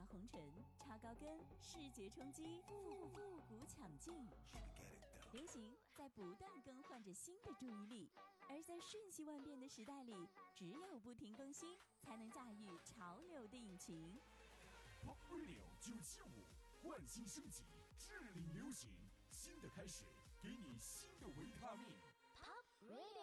红尘，超高跟，视觉冲击，复古抢镜。流行在不断更换着新的注意力，而在瞬息万变的时代里，只有不停更新，才能驾驭潮流的引擎。 Pop Radio 975，焕新升级，致力流行，新的开始，给你新的维他命。 Pop Radio。